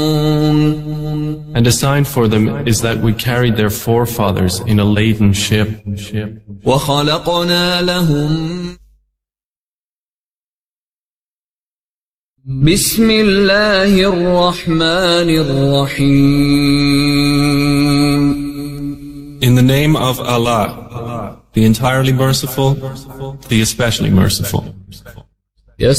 And a sign for them is that we carried their forefathers in a laden ship. وَخَلَقْنَا لَهُم بسم الله الرحمن الرحيم. In the name of Allah, the entirely merciful, the especially merciful.